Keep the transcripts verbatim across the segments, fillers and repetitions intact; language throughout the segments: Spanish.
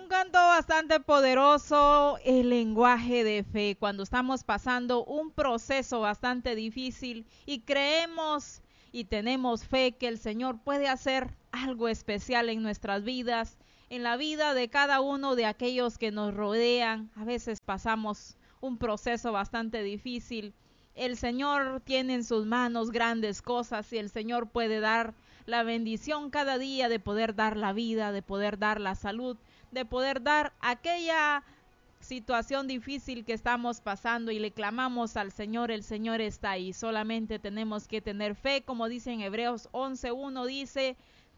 canto bastante poderoso, el lenguaje de fe, cuando estamos pasando un proceso bastante difícil y creemos y tenemos fe que el Señor puede hacer algo especial en nuestras vidas, en la vida de cada uno de aquellos que nos rodean. A veces pasamos un proceso bastante difícil. El Señor tiene en sus manos grandes cosas y el Señor puede dar la bendición cada día de poder dar la vida, de poder dar la salud, de poder dar aquella situación difícil que estamos pasando y le clamamos al Señor. El Señor está ahí, solamente tenemos que tener fe, como dice en Hebreos once uno, dice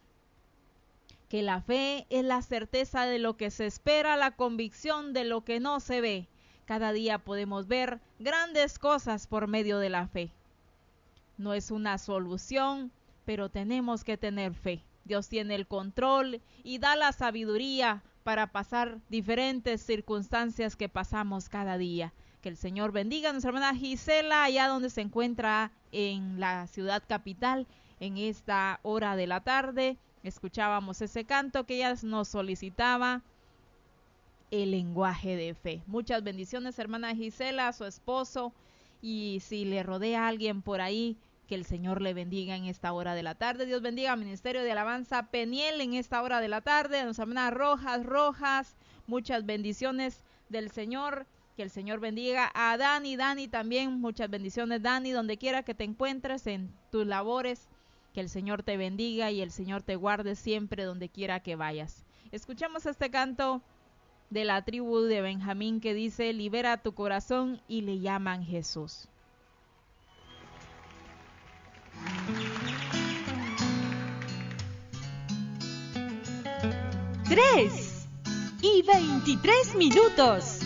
que la fe es la certeza de lo que se espera, la convicción de lo que no se ve. Cada día podemos ver grandes cosas por medio de la fe. No es una solución, pero tenemos que tener fe. Dios tiene el control y da la sabiduría para pasar diferentes circunstancias que pasamos cada día. Que el Señor bendiga a nuestra hermana Gisela, allá donde se encuentra en la ciudad capital, en esta hora de la tarde. Escuchábamos ese canto que ella nos solicitaba, el lenguaje de fe. Muchas bendiciones, hermana Gisela, a su esposo, y si le rodea a alguien por ahí, que el Señor le bendiga en esta hora de la tarde. Dios bendiga al Ministerio de Alabanza Peniel en esta hora de la tarde, a nuestra hermana Rojas Rojas, muchas bendiciones del Señor. Que el Señor bendiga a Dani, Dani también, muchas bendiciones Dani, donde quiera que te encuentres en tus labores, que el Señor te bendiga y el Señor te guarde siempre donde quiera que vayas. Escuchamos este canto de la tribu de Benjamín que dice: libera tu corazón, y le llaman Jesús. Tres y veintitrés minutos.